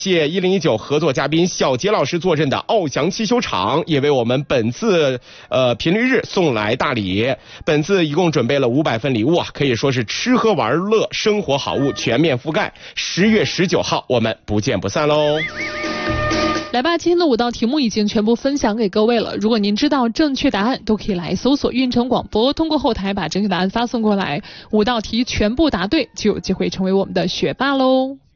谢1019合作嘉宾小杰老师坐镇的奥翔汽修厂也为我们本次频率日送来大礼。本次一共准备了500份礼物啊，可以说是吃喝玩乐生活好物全面覆盖。10月19号我们不见不散喽。 来吧，今天的5道题目已经全部分享给各位了。如果您知道正确答案，都可以来搜索运城广播，通过后台把正确答案发送过来。5道题全部答对，就有机会成为我们的学霸喽。